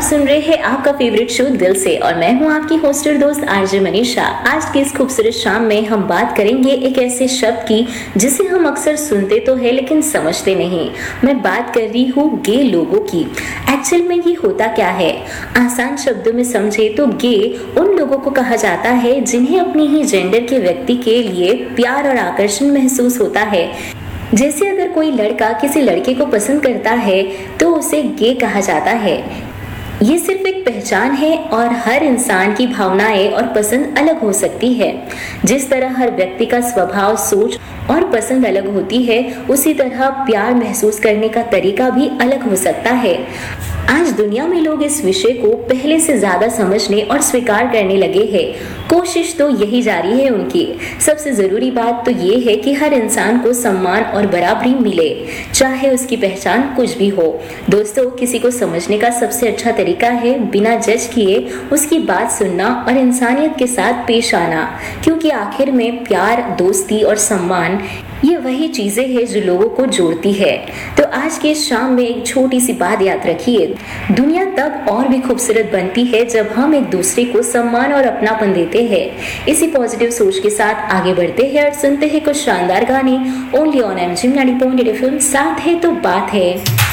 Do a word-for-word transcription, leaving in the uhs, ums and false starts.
सुन रहे हैं आपका फेवरेट शो दिल से और मैं हूं आपकी होस्टर दोस्त आरजे मनीषा। आज की इस खूबसूरत शाम में हम बात करेंगे एक ऐसे शब्द की जिसे हम अक्सर सुनते तो है लेकिन समझते नहीं। मैं बात कर रही हूँ गे लोगों की। एक्चुअल में ये होता क्या है? आसान शब्दों में समझे तो गे उन लोगों को कहा जाता है जिन्हें अपनी ही जेंडर के व्यक्ति के लिए प्यार और आकर्षण महसूस होता है। जैसे अगर कोई लड़का किसी लड़के को पसंद करता है तो उसे गे कहा जाता है। ये सिर्फ एक पहचान है और हर इंसान की भावनाएं और पसंद अलग हो सकती है। जिस तरह हर व्यक्ति का स्वभाव, सोच और पसंद अलग होती है, उसी तरह प्यार महसूस करने का तरीका भी अलग हो सकता है। आज दुनिया में लोग इस विषय को पहले से ज्यादा समझने और स्वीकार करने लगे हैं। कोशिश तो यही जारी है उनकी। सबसे जरूरी बात तो ये है कि हर इंसान को सम्मान और बराबरी मिले, चाहे उसकी पहचान कुछ भी हो। दोस्तों, किसी को समझने का सबसे अच्छा तरीका है बिना जज किए उसकी बात सुनना और इंसानियत के साथ पेश आना, क्योंकि आखिर में प्यार, दोस्ती और सम्मान ये वही चीजें हैं जो लोगों को जोड़ती है। तो आज के शाम में एक छोटी सी बात याद रखिए, दुनिया तब और भी खूबसूरत बनती है जब हम एक दूसरे को सम्मान और अपनापन देते हैं। इसी पॉजिटिव सोच के साथ आगे बढ़ते हैं और सुनते हैं कुछ शानदार गाने only on MG ninety point eight FM. साथ है तो बात है।